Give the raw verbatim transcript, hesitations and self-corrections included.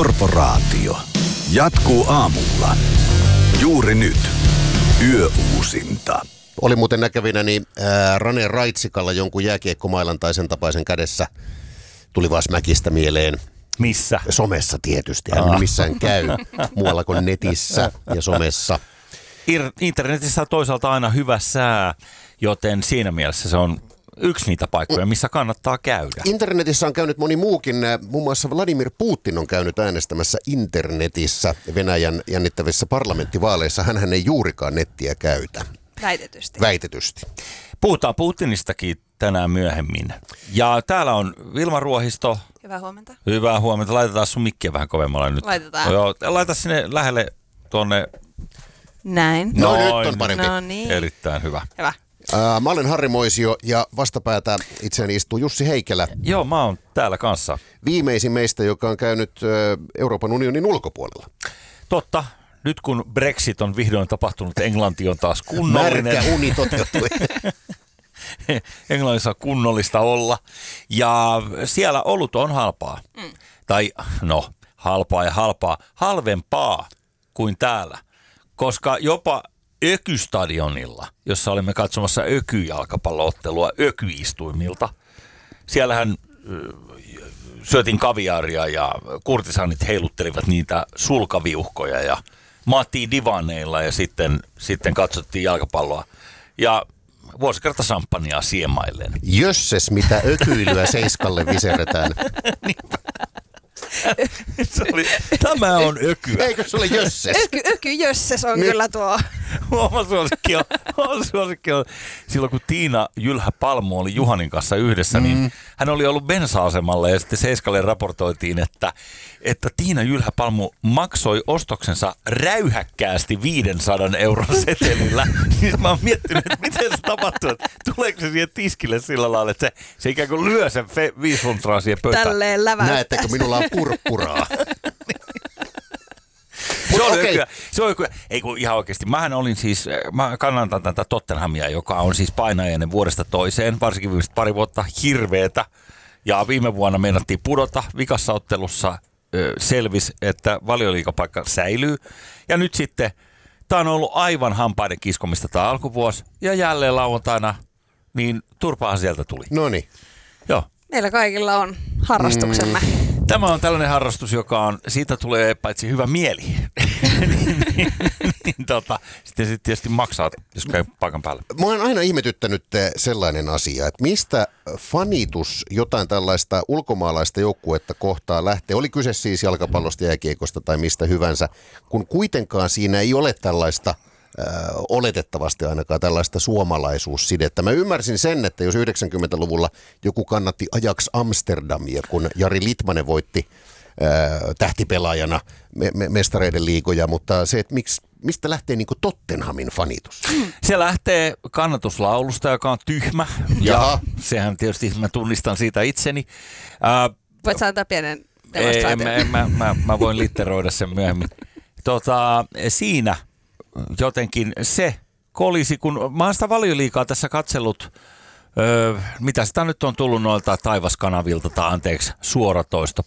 Korporaatio jatkuu aamulla. Juuri nyt. Yöuusinta. Oli muuten näkevinäni ää, Rane Raitsikalla jonkun jääkiekkomailan tai sen tapaisen kädessä. Tuli vaan Smäkistä mieleen. Missä? Somessa tietysti. Hän missään käy muualla kuin netissä ja somessa. Internetissä on toisaalta aina hyvä sää, joten siinä mielessä se on yksi niitä paikkoja, missä kannattaa käydä. Internetissä on käynyt moni muukin. Muun muassa Vladimir Putin on käynyt äänestämässä internetissä Venäjän jännittävissä parlamenttivaaleissa. Hänhän ei juurikaan nettiä käytä. Väitetysti. Väitetysti. Puhutaan Putinistakin tänään myöhemmin. Ja täällä on Vilma Ruohisto. Hyvää huomenta. Hyvää huomenta. Laitetaan sun mikkiä vähän kovemmalle nyt. Laitetaan. No joo, laita sinne lähelle tuonne. Näin. No, nyt on parempi. No niin. Erittäin hyvä. Hyvä. Äh, mä olen Harri Moisio ja vastapäätä itseäni istuu Jussi Heikelä. Joo, mä oon täällä kanssa. Viimeisin meistä, joka on käynyt äh, Euroopan unionin ulkopuolella. Totta. Nyt kun Brexit on vihdoin tapahtunut, Englanti on taas kunnollinen. Märkä uni toteutui. Englannissa on kunnollista olla. Ja siellä olut on halpaa. Mm. Tai no, halpaa ja halpaa. Halvempaa kuin täällä. Koska jopa Ökystadionilla, jossa olemme katsomassa ökyjalkapalloottelua ökyistuimilta, siellähän syötin kaviaaria ja kurtisanit heiluttelivat niitä sulkaviuhkoja ja maattiin divaneilla ja sitten, sitten katsottiin jalkapalloa. Ja vuosikerta samppania siemailleen. Jösses, mitä ökyilyä seiskalle viseretään. Se oli, tämä on ökyä. Eikö se ole jösses? Öky, öky jösses on Nyt. kyllä tuo. Oma suosikki on, oma suosikki on, silloin kun Tiina Jylhä-Palmu oli Juhanin kanssa yhdessä, mm. niin hän oli ollut bensa-asemalla ja sitten Seiskalle raportoitiin, että, että Tiina Jylhä-Palmu maksoi ostoksensa räyhäkkäästi viisisataa euron setelillä. Niin mä oon miettinyt, että miten se tapahtuu, että tuleeko se siihen tiskille sillä lailla, että se, se ikään kuin lyö sen fe, viisi huntraa siihen pöytään. Tälleen läväyttää. Näettekö, minulla on purppuraa. Se on okay. ökyä. Se on ökyä. Ei kun ihan oikeasti. Mähän olin siis, mä kannatan tätä Tottenhamia, joka on siis painajainen vuodesta toiseen, varsinkin viimeiset pari vuotta hirveetä. Ja viime vuonna meinattiin pudota. Vikassa ottelussa ö, selvisi, että valioliigapaikka säilyy. Ja nyt sitten, tää on ollut aivan hampaiden kiskomista tää alkuvuosi. Ja jälleen lauantaina, niin turpaahan sieltä tuli. Noniin. Joo. Meillä kaikilla on harrastuksemme. Mm. Tämä on tällainen harrastus, joka on, siitä tulee paitsi hyvä mieli, niin, niin, niin tota, sitten se tietysti maksaa, jos käy paikan päällä. Mä oon aina ihmetyttänyt sellainen asia, että mistä fanitus jotain tällaista ulkomaalaista joukkuetta kohtaa lähtee, oli kyse siis jalkapallosta, jääkiekosta tai mistä hyvänsä, kun kuitenkaan siinä ei ole tällaista, äh, oletettavasti ainakaan tällaista suomalaisuussidettä. Mä ymmärsin sen, että jos yhdeksänkymmentäluvulla joku kannatti Ajax Amsterdamia, kun Jari Litmanen voitti äh, tähtipelaajana me- me- mestareiden liigoja, mutta se, että miksi, mistä lähtee niin kuin Tottenhamin fanitus? Se lähtee kannatuslaulusta, joka on tyhmä. Ja Jaha. sehän tietysti, mä tunnistan siitä itseni. Äh, Voit sä antaa pienen ei, demonstraation? mä, mä, mä, mä voin litteroida sen myöhemmin. Tota, siinä jotenkin se kolisi, kun mä oon sitä Valioliigaa tässä katsellut, öö, mitä sitä nyt on tullut noilta taivaskanavilta, tai anteeksi, suoratoista